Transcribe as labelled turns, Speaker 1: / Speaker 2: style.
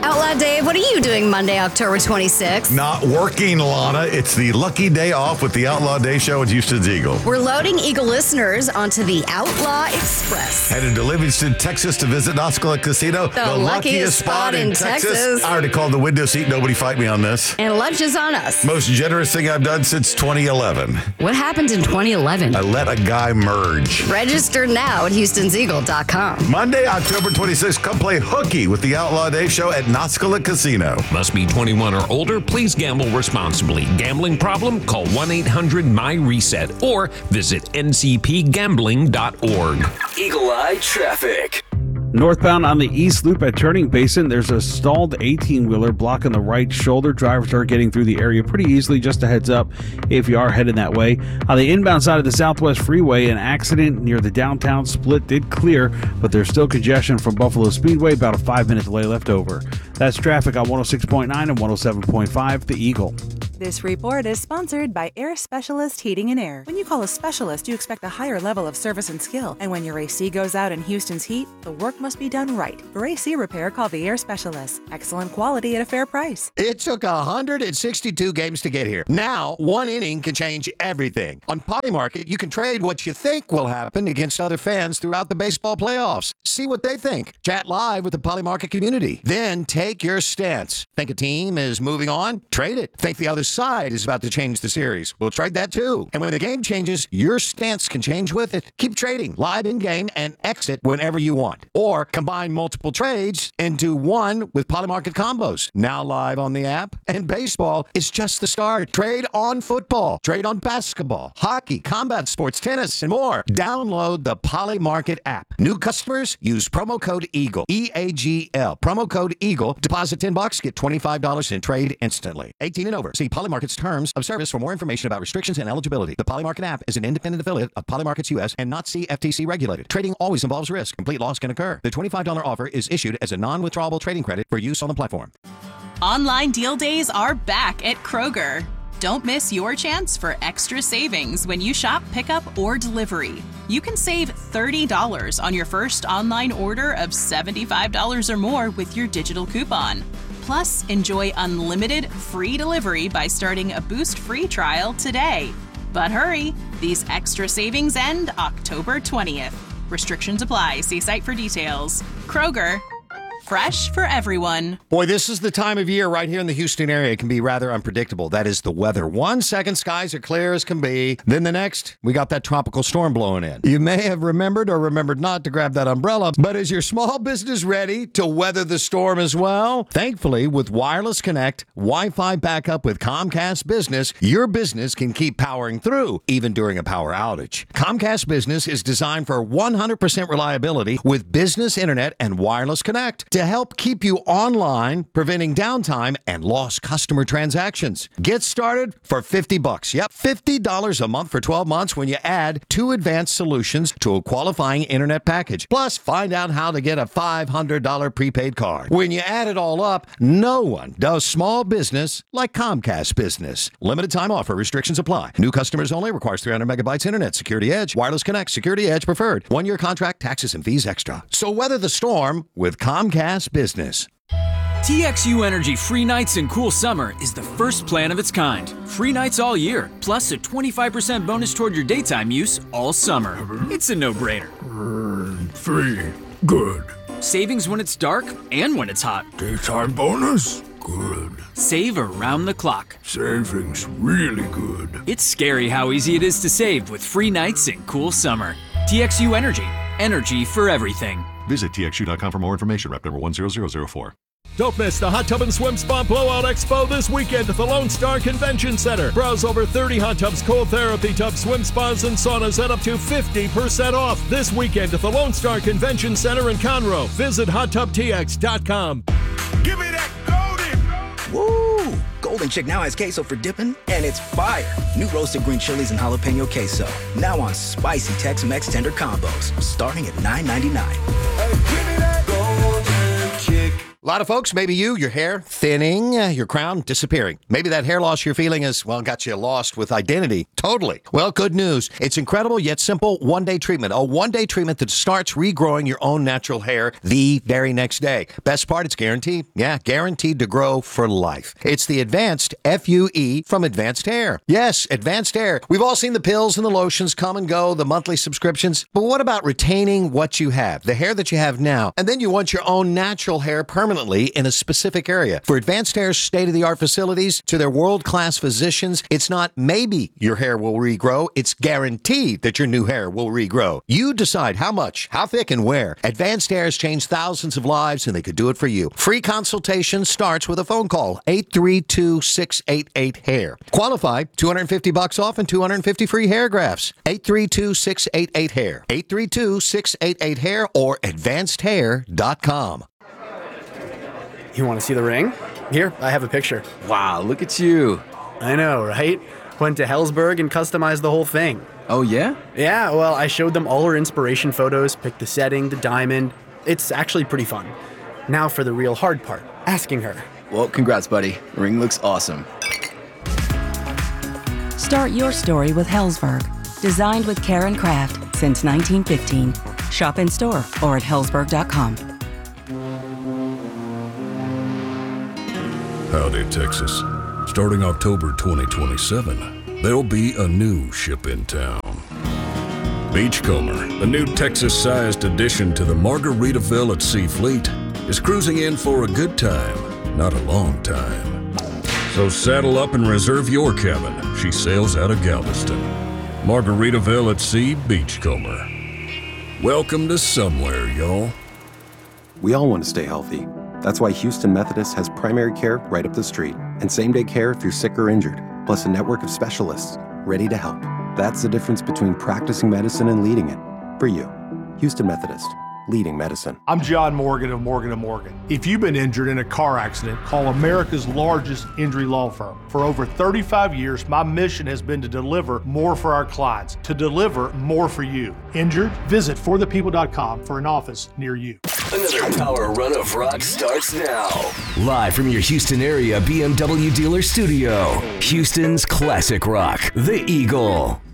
Speaker 1: Outlaw Dave, what are you doing Monday, October 26th?
Speaker 2: Not working, Lana. It's the lucky day off with the Outlaw Day Show at Houston's Eagle.
Speaker 1: We're loading Eagle listeners onto the Outlaw Express.
Speaker 2: Headed to Livingston, Texas to visit Nascala Casino.
Speaker 1: The luckiest spot in Texas.
Speaker 2: I already called the window seat. Nobody fight me on this.
Speaker 1: And lunch is on us.
Speaker 2: Most generous thing I've done since 2011.
Speaker 1: What happened in 2011?
Speaker 2: I let a guy merge.
Speaker 1: Register now at HoustonsEagle.com.
Speaker 2: Monday, October 26th, come play hooky with the Outlaw Day Show at Nascala Casino.
Speaker 3: Must be 21 or older. Please gamble responsibly. Gambling problem? Call 1-800-MY-RESET or visit ncpgambling.org.
Speaker 4: Eagle Eye Traffic.
Speaker 5: Northbound on the East Loop at Turning Basin, there's a stalled 18-wheeler blocking the right shoulder. Drivers are getting through the area pretty easily. Just a heads up if you are heading that way. On the inbound side of the Southwest Freeway, an accident near the downtown split did clear, but there's still congestion from Buffalo Speedway, about a 5-minute delay left over. That's traffic on 106.9 and 107.5, The Eagle.
Speaker 6: This report is sponsored by Air Specialist Heating and Air. When you call a specialist, you expect a higher level of service and skill. And when your AC goes out in Houston's heat, the work must be done right. For AC repair, call the Air Specialist. Excellent quality at a fair price.
Speaker 7: It took 162 games to get here. Now, one inning can change everything. On Polymarket, you can trade what you think will happen against other fans throughout the baseball playoffs. See what they think. Chat live with the Polymarket community. Then take your stance. Think a team is moving on? Trade it. Think the other side is about to change the series? We'll trade that too. And when the game changes, your stance can change with it. Keep trading live in game and exit whenever you want. Or combine multiple trades into one with Polymarket combos. Now live on the app. And baseball is just the start. Trade on football. Trade on basketball, hockey, combat sports, tennis, and more. Download the Polymarket app. New customers use promo code EAGLE. EAGL. Promo code EAGLE. Deposit $10. Get $25 in trade instantly. 18 and over. See Polymarket's terms of service for more information about restrictions and eligibility. The Polymarket app is an independent affiliate of Polymarkets US and not CFTC regulated. Trading always involves risk. Complete loss can occur. The $25 offer is issued as a non-withdrawable trading credit for use on the platform.
Speaker 8: Online deal days are back at Kroger. Don't miss your chance for extra savings when you shop pickup or delivery. You can save $30 on your first online order of $75 or more with your digital coupon. Plus, enjoy unlimited free delivery by starting a Boost free trial today. But hurry, these extra savings end October 20th. Restrictions apply. See site for details. Kroger, fresh for everyone.
Speaker 7: Boy, this is the time of year right here in the Houston area. It can be rather unpredictable. That is the weather. 1 second, skies are clear as can be. Then the next, we got that tropical storm blowing in. You may have remembered or remembered not to grab that umbrella, but is your small business ready to weather the storm as well? Thankfully, with Wireless Connect, Wi-Fi backup with Comcast Business, your business can keep powering through, even during a power outage. Comcast Business is designed for 100% reliability with business internet and Wireless Connect to help keep you online, preventing downtime and lost customer transactions. Get started for $50. Yep, $50 a month for 12 months when you add 2 advanced solutions to a qualifying internet package. Plus, find out how to get a $500 prepaid card. When you add it all up, no one does small business like Comcast Business. Limited time offer. Restrictions apply. New customers only. Requires 300 megabytes internet. Security Edge. Wireless Connect. Security Edge preferred. 1-year contract. Taxes and fees extra. So weather the storm with Comcast Business.
Speaker 9: TXU Energy Free Nights and Cool Summer is the first plan of its kind. Free nights all year, plus a 25% bonus toward your daytime use all summer. It's a no-brainer.
Speaker 10: Free. Good.
Speaker 9: Savings when it's dark and when it's hot.
Speaker 10: Daytime bonus? Good.
Speaker 9: Save around the clock.
Speaker 10: Savings really good.
Speaker 9: It's scary how easy it is to save with free nights and cool summer. TXU Energy. Energy for everything.
Speaker 11: Visit TXU.com for more information. Rep number 10004.
Speaker 12: Don't miss the Hot Tub and Swim Spa Blowout Expo this weekend at the Lone Star Convention Center. Browse over 30 hot tubs, cold therapy tubs, swim spas, and saunas at up to 50% off this weekend at the Lone Star Convention Center in Conroe. Visit hottubtx.com.
Speaker 13: Give me that golden. Woo! Golden Chick now has queso for dipping, and it's fire. New roasted green chilies and jalapeno queso. Now on spicy Tex-Mex tender combos, starting at $9.99.
Speaker 14: Hey, give me that Golden Chick.
Speaker 7: lot of folks, maybe your hair thinning, your crown disappearing. Maybe that hair loss you're feeling is, well, got you lost with identity. Totally. Well, good news. It's incredible yet simple one-day treatment. A one-day treatment that starts regrowing your own natural hair the very next day. Best part, it's guaranteed. Yeah, guaranteed to grow for life. It's the Advanced FUE from Advanced Hair. Yes, Advanced Hair. We've all seen the pills and the lotions come and go, the monthly subscriptions. But what about retaining what you have, the hair that you have now? And then you want your own natural hair permanently in a specific area. For Advanced Hair's state-of-the-art facilities to their world-class physicians, it's not maybe your hair will regrow, it's guaranteed that your new hair will regrow. You decide how much, how thick, and where. Advanced Hair has changed thousands of lives, and they could do it for you. Free consultation starts with a phone call, 832-688-HAIR. Qualify, $250 off and 250 free hair grafts. 832-688-HAIR. 832-688-HAIR or advancedhair.com.
Speaker 14: You want to see the ring? Here, I have a picture.
Speaker 15: Wow, look at you.
Speaker 14: I know, right? Went to Helzberg and customized the whole thing.
Speaker 15: Oh, yeah?
Speaker 14: Yeah, well, I showed them all her inspiration photos, picked the setting, the diamond. It's actually pretty fun. Now for the real hard part, asking her.
Speaker 15: Well, congrats, buddy. The ring looks awesome.
Speaker 16: Start your story with Helzberg. Designed with care and craft since 1915. Shop in store or at helzberg.com.
Speaker 10: Howdy, Texas. Starting October 2027, there'll be a new ship in town. Beachcomber, the new Texas-sized addition to the Margaritaville at Sea Fleet, is cruising in for a good time, not a long time. So saddle up and reserve your cabin. She sails out of Galveston. Margaritaville at Sea, Beachcomber. Welcome to somewhere, y'all.
Speaker 17: We all want to stay healthy. That's why Houston Methodist has primary care right up the street and same-day care if you're sick or injured, plus a network of specialists ready to help. That's the difference between practicing medicine and leading it. For you, Houston Methodist, leading medicine.
Speaker 12: I'm John Morgan of Morgan & Morgan. If you've been injured in a car accident, call America's largest injury law firm. For over 35 years, my mission has been to deliver more for our clients, to deliver more for you. Injured? Visit forthepeople.com for an office near you.
Speaker 4: Another power run of rock starts now. Live from your Houston area BMW dealer studio, Houston's classic rock, The Eagle.